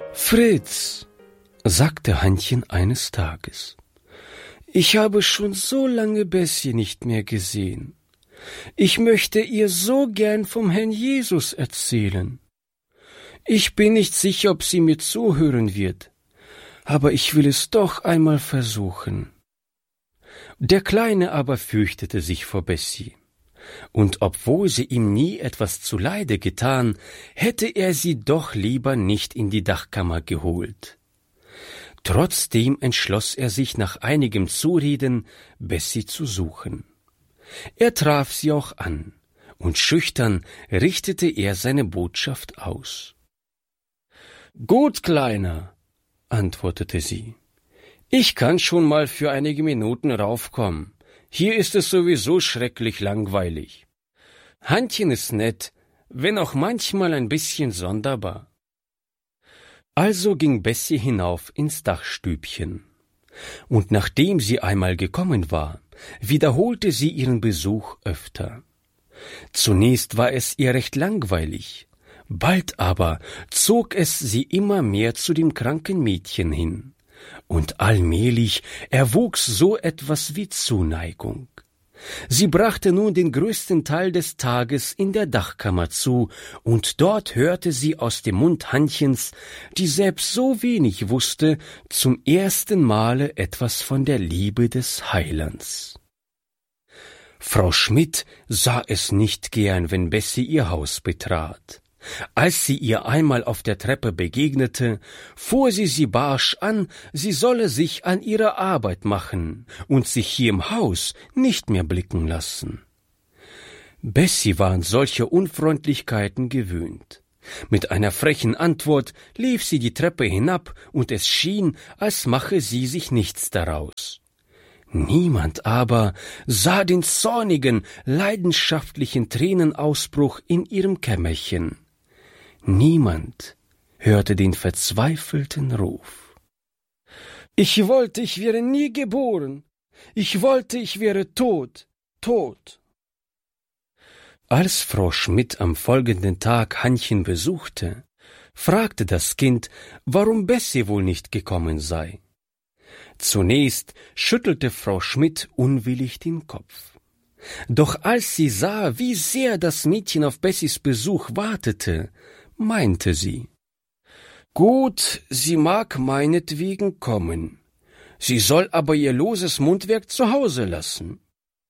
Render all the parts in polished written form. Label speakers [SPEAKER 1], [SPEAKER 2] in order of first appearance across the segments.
[SPEAKER 1] Fritz, sagte Hannchen eines Tages, ich habe schon so lange Bessie nicht mehr gesehen. Ich möchte ihr so gern vom Herrn Jesus erzählen. Ich bin nicht sicher, ob sie mir zuhören wird, aber ich will es doch einmal versuchen. Der Kleine aber fürchtete sich vor Bessie, und obwohl sie ihm nie etwas zuleide getan, hätte er sie doch lieber nicht in die Dachkammer geholt. Trotzdem entschloss er sich nach einigem Zureden, Bessie zu suchen. Er traf sie auch an, und schüchtern richtete er seine Botschaft aus. »Gut, Kleiner«, antwortete sie, »ich kann schon mal für einige Minuten raufkommen. Hier ist es sowieso schrecklich langweilig. Hannchen ist nett, wenn auch manchmal ein bisschen sonderbar.« Also ging Bessie hinauf ins Dachstübchen. Und nachdem sie einmal gekommen war, wiederholte sie ihren Besuch öfter. Zunächst war es ihr recht langweilig, bald aber zog es sie immer mehr zu dem kranken Mädchen hin, und allmählich erwuchs so etwas wie Zuneigung. Sie brachte nun den größten Teil des Tages in der Dachkammer zu, und dort hörte sie aus dem Mund Hannchens, die selbst so wenig wusste, zum ersten Male etwas von der Liebe des Heilands. Frau Schmidt sah es nicht gern, wenn Bessie ihr Haus betrat. Als sie ihr einmal auf der Treppe begegnete, fuhr sie barsch an, sie solle sich an ihre Arbeit machen und sich hier im Haus nicht mehr blicken lassen. Bessie war an solche Unfreundlichkeiten gewöhnt. Mit einer frechen Antwort lief sie die Treppe hinab, und es schien, als mache sie sich nichts daraus. Niemand aber sah den zornigen, leidenschaftlichen Tränenausbruch in ihrem Kämmerchen. Niemand hörte den verzweifelten Ruf. »Ich wollte, ich wäre nie geboren. Ich wollte, ich wäre tot, tot.« Als Frau Schmidt am folgenden Tag Hannchen besuchte, fragte das Kind, warum Bessie wohl nicht gekommen sei. Zunächst schüttelte Frau Schmidt unwillig den Kopf. Doch als sie sah, wie sehr das Mädchen auf Bessies Besuch wartete, meinte sie, »Gut, sie mag meinetwegen kommen. Sie soll aber ihr loses Mundwerk zu Hause lassen.«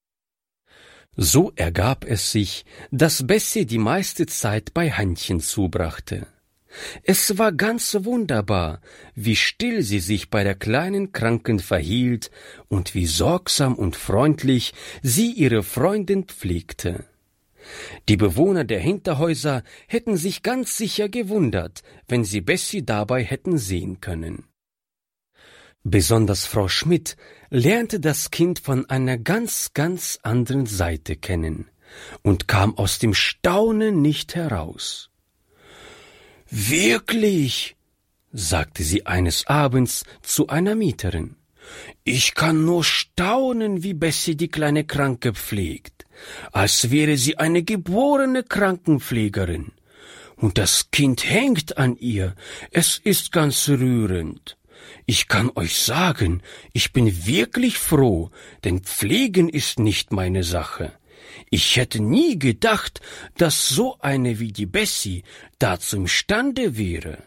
[SPEAKER 1] So ergab es sich, dass Bessie die meiste Zeit bei Hannchen zubrachte. Es war ganz wunderbar, wie still sie sich bei der kleinen Kranken verhielt und wie sorgsam und freundlich sie ihre Freundin pflegte. Die Bewohner der Hinterhäuser hätten sich ganz sicher gewundert, wenn sie Bessie dabei hätten sehen können. Besonders Frau Schmidt lernte das Kind von einer ganz anderen Seite kennen und kam aus dem Staunen nicht heraus. »Wirklich«, sagte sie eines Abends zu einer Mieterin, »ich kann nur staunen, wie Bessie die kleine Kranke pflegt, als wäre sie eine geborene Krankenpflegerin. Und das Kind hängt an ihr, es ist ganz rührend. Ich kann euch sagen, ich bin wirklich froh, denn Pflegen ist nicht meine Sache. Ich hätte nie gedacht, dass so eine wie die Bessie dazu imstande wäre.«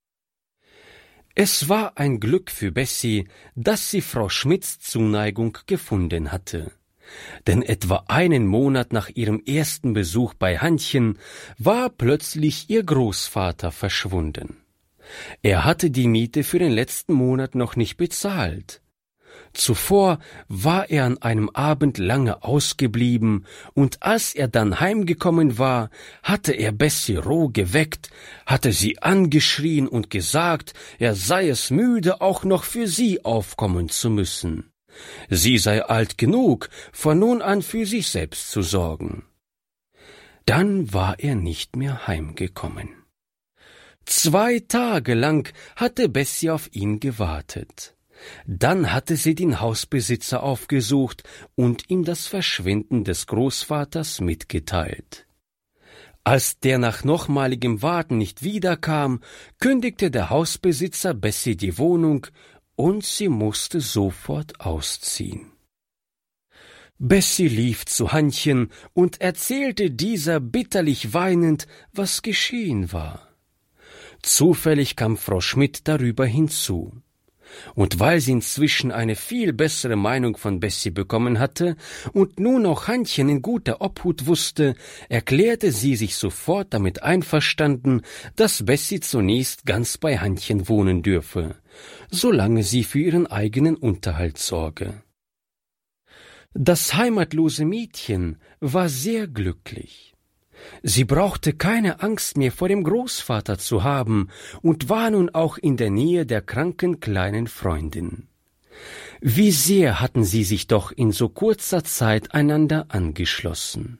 [SPEAKER 1] Es war ein Glück für Bessie, dass sie Frau Schmidts Zuneigung gefunden hatte. Denn etwa einen Monat nach ihrem ersten Besuch bei Hannchen war plötzlich ihr Großvater verschwunden. Er hatte die Miete für den letzten Monat noch nicht bezahlt. Zuvor war er an einem Abend lange ausgeblieben, und als er dann heimgekommen war, hatte er Bessie roh geweckt, hatte sie angeschrien und gesagt, er sei es müde, auch noch für sie aufkommen zu müssen. Sie sei alt genug, von nun an für sich selbst zu sorgen. Dann war er nicht mehr heimgekommen. 2 Tage lang hatte Bessie auf ihn gewartet. Dann hatte sie den Hausbesitzer aufgesucht und ihm das Verschwinden des Großvaters mitgeteilt. Als der nach nochmaligem Warten nicht wiederkam, kündigte der Hausbesitzer Bessie die Wohnung, und sie musste sofort ausziehen. Bessie lief zu Hannchen und erzählte dieser bitterlich weinend, was geschehen war. Zufällig kam Frau Schmidt darüber hinzu. Und weil sie inzwischen eine viel bessere Meinung von Bessie bekommen hatte und nun auch Hannchen in guter Obhut wusste, erklärte sie sich sofort damit einverstanden, dass Bessie zunächst ganz bei Hannchen wohnen dürfe, solange sie für ihren eigenen Unterhalt sorge. Das heimatlose Mädchen war sehr glücklich. Sie brauchte keine Angst mehr vor dem Großvater zu haben und war nun auch in der Nähe der kranken kleinen Freundin. Wie sehr hatten sie sich doch in so kurzer Zeit einander angeschlossen.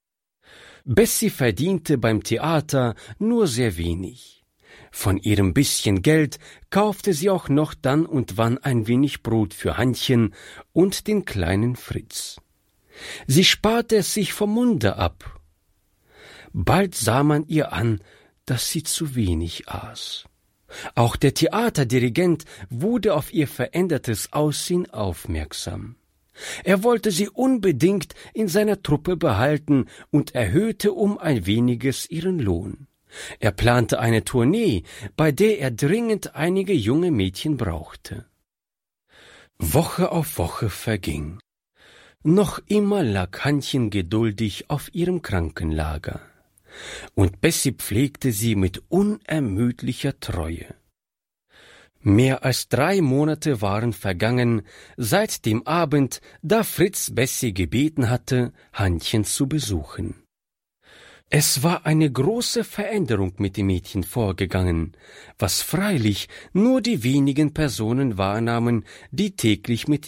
[SPEAKER 1] Bessie verdiente beim Theater nur sehr wenig. Von ihrem bisschen Geld kaufte sie auch noch dann und wann ein wenig Brot für Hannchen und den kleinen Fritz. Sie sparte es sich vom Munde ab. Bald sah man ihr an, dass sie zu wenig aß. Auch der Theaterdirigent wurde auf ihr verändertes Aussehen aufmerksam. Er wollte sie unbedingt in seiner Truppe behalten und erhöhte um ein weniges ihren Lohn. Er plante eine Tournee, bei der er dringend einige junge Mädchen brauchte. Woche auf Woche verging. Noch immer lag Hannchen geduldig auf ihrem Krankenlager. Und Bessie pflegte sie mit unermüdlicher Treue. Mehr als 3 Monate waren vergangen, seit dem Abend, da Fritz Bessie gebeten hatte, Hannchen zu besuchen. Es war eine große Veränderung mit dem Mädchen vorgegangen, was freilich nur die wenigen Personen wahrnahmen, die täglich mit